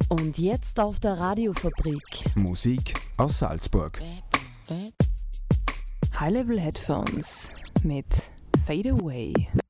Und jetzt auf der Radiofabrik. Musik aus Salzburg. High Level Headphones mit Fade Away.